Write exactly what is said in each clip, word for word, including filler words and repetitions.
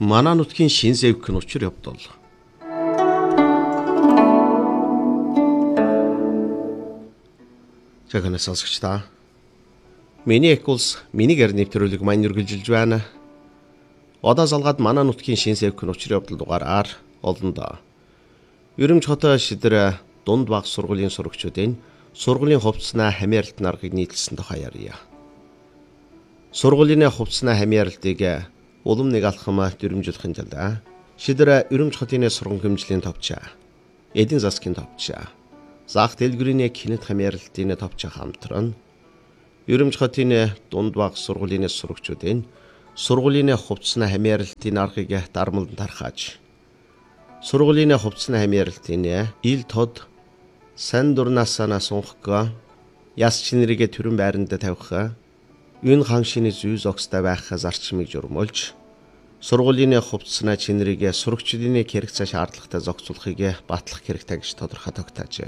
Манай нутгийн шин зэвх нь учир явдал. Чагнаа сонсогч та. Миний эх улс миний гэр нэвтрүүлэг маань үргэлжилж байна. Одоо залгаад манай нутгийн шин зэвх нь учир явдал дугаараар олон доо. Ерөмж хотоо шидэр дунд баг сургуулийн сурагчдын сургуулийн хувцснаа хамааралт наргыг нийтлсэн тухай ярья. Сургуулийн хувцснаа хамааралтыг улам нэг алхам дөрвөлжүүлэхин тулд шидэр ерөмж хотын сургууль хэмжээлийн товчаа, эдийн засгийн товчаа, заах дэлгүүрийн кинет хамааралтын товчаа хамтран ерөмж хотын дунд баг сургуулийн сурагчдын сургуулийн хувцснаа хамааралтын аргыг дармалд тархааж сургуулийн хувцснаа хамааралтын ил тод сан дурнасана сунхгаа яс чинэрийг төрөн байранд тавих энэ ханшины зүйс огстой байх зарчмыг журмуулж сургуулийн хувцснаа чинэрийг сурагчдын хэрэгцээ шаардлагатай зохицуулахыг батлах хэрэгтэй гэж тодорхой тогтоожээ.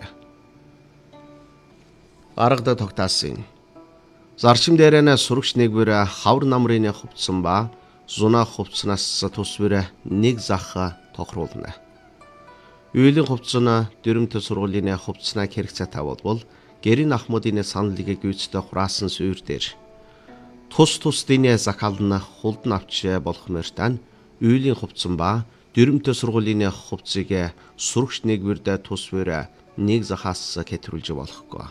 Аргад тогтаасан. Зарчим дээрээ сурагч нэгвэр хавар намрын хувцсан ба зуна хувцснаас тусвэр нэг зах тохируулна. Үйлийн хувцсан дөрөмт сургуулийн хувцснаа хэрэгцээ тавуулбал гэрийн ахмадын саналыг гүйцэтгэх хураасан суур дээр тус тусдын захална хулд навч болох мөртан үйлийн хувцсан ба дөрөмт сургуулийн хувцсыг сурагч нэгвэрдэ тусвэр нэг захаас хэтрүүлж болохгүй.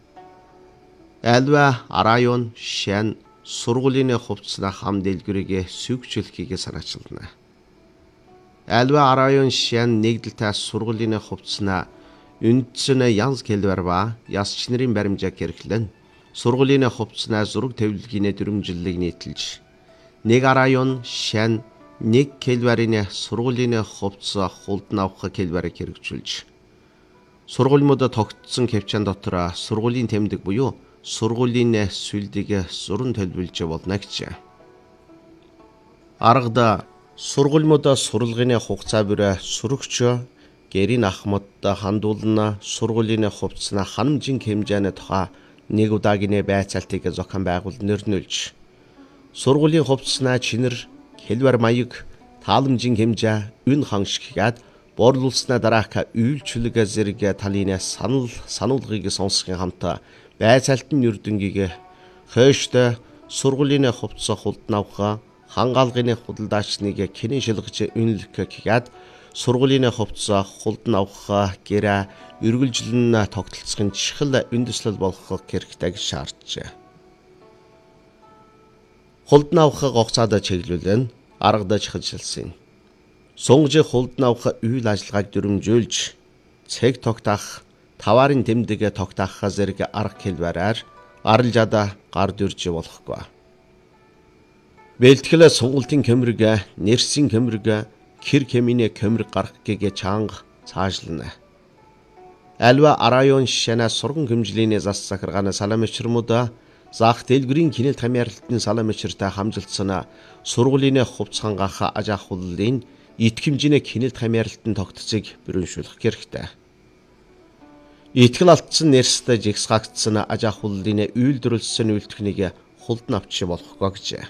Альва арайон шан сургуулийн хувцснаа хам дэлгүүрийг сүгчлэхийг санаачилна. Альва арайон шан нэгдэлтэй сургуулийн хувцснаа үндсэн янз хэлбэр ба яс чинэрийн баримжаа хэрэглэн сургуулийн хувцснаа зураг тавилгын дөрвөлжлөлийг нийтэлж нэг арайон шан нэг хэлбэрийн сургуулийн хувцс хулдан авах хэлбэрийг хэрэгжүүлж сургуулиуд тогтсон хвчаан дотор сургуулийн тэмдэг буюу сургуулийн сүлдийг зуран төлөвлөж болно гэж. Аргада сургуулиуд сурлагын хугацаа бүр сурагч гэрийн ахмадтай хандуулна сургуулийн хувцснаа ханамжийн хэмжээний тухай нэг удаагийн байцаалтыг зохион байгуул нэрнүүлж сургуулийн хувцснаа чинэр хэлбэр маяг тааламжийн хэмжээ үн ханшигад борлуулснаа дараах үйлчлэг зэрэг талын санал сануулгыг сонсохын хамт байцаалтын нүрдэнгийг хойштой сургуулийн хувцс хулдан авах хангаалгын худалдаачныг кинэн шилгэж үнэлэх гэхэд сургуулийн хувцс хулдан авах гэрээ үргэлжлэн тогтолцохын чихэл үндэслэл болох хэрэгтэй гэж шаарджээ. Хулдан авах гогцоод чиглүүлэн аргадаж хэлсэн. Сунгаж хулдан авах үйл ажиллагааг дөрвөлжүүлж цэг тогтоох таварын тэмдэг тогтоох зэрэг арга хэлбэрээр арилжаад гар дүрж болохгүй. Бэлтгэл сонголтын кэмрэг, нэрсийн кэмрэг, кэр кэминий кэмрэг гаргахыг чанга цаашлана. Альва арайон шана сурган хэмжлэний зас захиргааны саламчрмууд заах дэлгүүрийн кинэлт хамааралтын саламчртай хамжилтсан сургуулийн хувцс хангах аж ахуйлын итгэмжийн кинэлт хамааралтын тогтцыг бүрэншүүлэх хэрэгтэй. Итгэл алдсан нэрстэй жигсгагдсан аж ахуйлын үйлдвэрлэсэн үйлдвэрийг хулдан авч болохгүй гэж.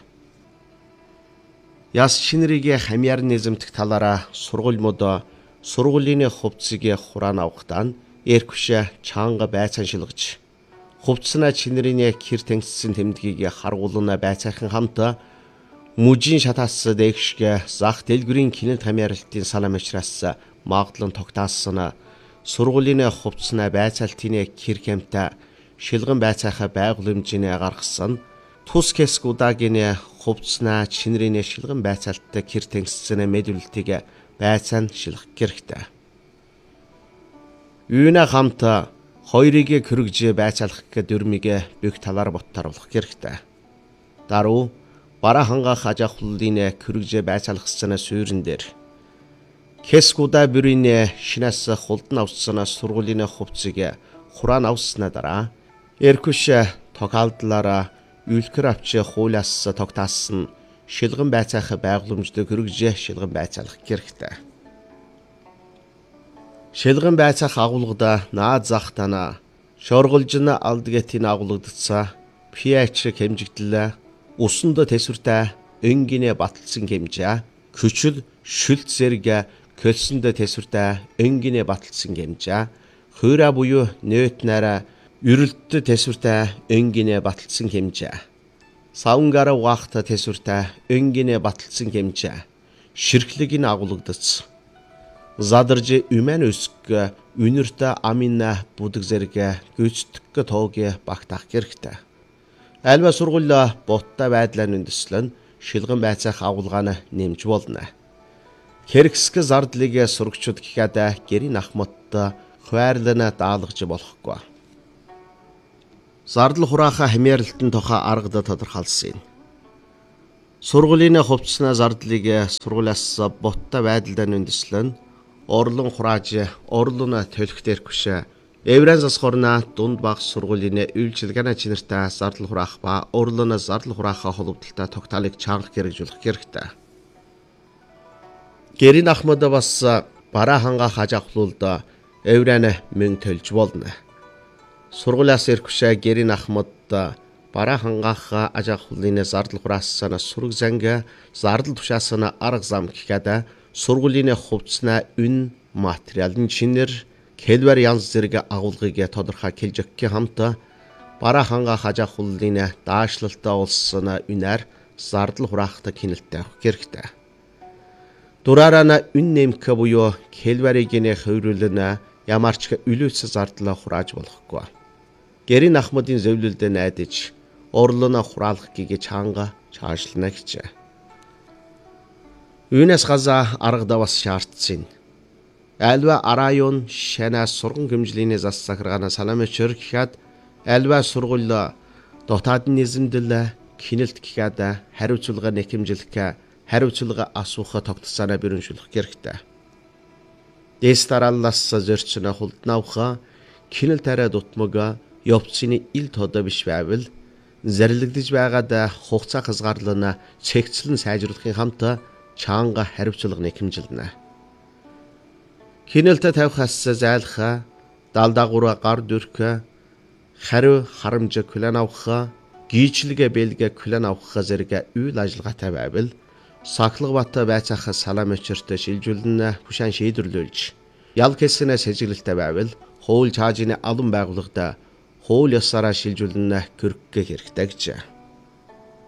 Яс шинэрийг хамяар низэмтэх талаараа сургуулиуд сургуулийн хувцсыг хураан авахдаа эрквш чанга байцаан шилгэж хувцснаа чинэрийн кэр тэнгиссэн тэмдгийг харгуулна байцаахан хамт мүжийн шатаас дээгшгэ зах дэлгүүрийн кинэлт хамааралтын саламчраас магадлан тогтаасан сургуулийн хувцснаа байцаалтын кэр хэмтэ шилгэн байцааха байгууламжийн гаргасан тус хэсг удаагийн хувцснаа чинэрийн шилгэн байцаалттай кэр тэнгиссэн мэдүүлэлтийг байцаанд шилгэх хэрэгтэй. Үүнэ хамт хоёрыг хөргөж байцаалах дөрмийг бүх талаар боттаруулах хэрэгтэй. Даруй бараа хангаах аж ахуйлын хөргөж байцаалгасан суурин дээр хэсгуда бүрийн шинээс хулдан авсан сургуулийн хувцсыг хураан авснаа дараа эркүш тохиолдлаараа үйлкэр авч хуулиас тогтаасан шилгэн байцаах байгууламжд хөргөж шилгэн байцаалах хэрэгтэй. Шилгэн байцаах агуулгад наад зах тана шорголжин алдгэтийн агуулгадсан pH хэмжигдэл усанд тэсвэртэй энгийнэ баталсан хэмжээ Küçül şült zerge kölsünde tesürte öngine batılsın gemca. Hıra buyu nöötnara үрültті tesürte öngine batılsın gemca. Саунгара уақта тесүртэ öngine баталсан гэмжэ ширхлэгийн агуулгадц задаржи үмэн өсгө үнэртэ аминна будаг зэрэг гүйцэтгэх тооги багтаах хэрэгтэй. Альва сургууль ботта байдлаар үндэслэн шилгэн байцаах агуулгааны нэмж болно. Хэрэгсгэ зардлыг сурагчид гэхэд гэрийн ахмадтай хуваарлана даалгаж болохгүй. Зардал хурааха хэмэрлэлтэн тоха аргада тодорхойлсон. Сургуулийн хувцснаа зардлыг сургуулиас ботта байдлаар үндэслэн орлон хурааж орлон төлөхтөрхөш эврэн засхорна дунд баг сургуулийн үйлчилгээний чинэртэй зардал хураах ба орлон зардал хураахаа холбогдолтой тогтоолыг чанга хэрэгжүүлэх хэрэгтэй. Гэрийн ахмад бас бараа хангаах аж ахуулд эврэн мөн төлж болно. Сургуулиас ирэх гэрийн ахмад бараа хангаах аж ахуулын зардал хураасна сураг занга зардал тушаасна арга зам гэхэд сургуулийн хувцснаа үн материалын чинэр кэлвэр янз зэрэг агуулгыг тодорхой хэлж өгөх хамт бараа хангаах аж ахуулын даашлалтаа улсна үнээр зардал хураахтай кинэлтэй авах хэрэгтэй. Дураараа үн нэмэх буюу кэлвэрийг хөврүүлнэ ямарч үлээц зардлаа хурааж болохгүй. Гэрийн ахмадын зөвлөлдөө найдаж орлоно хураалах гэгээ чанга чаашлана гэжээ. Үүнээс газа аргада бас шаардсан. Альва араюун шанаа сурган хэмжлийний зас захиргаана санамчэр гэхэд альва сургууль дотоод низэмдэл кинэлт гэхэд хариуцлага нэхэмжлэх хариуцлага асууха тогтсооноо бэрэншүүлэх хэрэгтэй. Дэс дарааллаас зөрчнө хулднауха кинэл тараа дутмага явцны ил тодоо биш байвал зэрлэгдэж байгаад хугацаа хязгаарлана цэгцлэн сайжруулахын хамт чанга хариуцлага нэхэмжилнэ. Кинэлтэ тавихаас зайлах далдаагуура гар дүрх хариу харамж хүлэн авах гийчлэгэ бэлгэ хүлэн авах зэрэг үйл ажиллагаатай байвал сахлага бат байцаах саламчэртэ шилжүүлнэ хүшэн шийдвэрлүүлж ял хэсгэнэ сэжиглэлтэй байвал хууль чаажны алан байгууллагад хууль ёсаараа шилжүүлнэ гэрхгэх хэрэгтэй гэж.